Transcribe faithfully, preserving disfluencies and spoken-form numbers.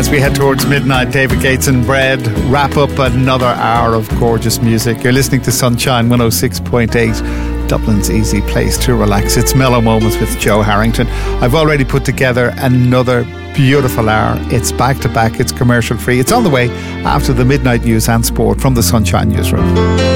as we head towards midnight, David Gates and Bread wrap up another hour of gorgeous music. You're listening to Sunshine one oh six point eight, Dublin's easy place to relax. It's Mellow Moments with Joe Harrington. I've already put together another beautiful hour. It's back to back, it's commercial free. It's on the way after the midnight news and sport from the Sunshine Newsroom.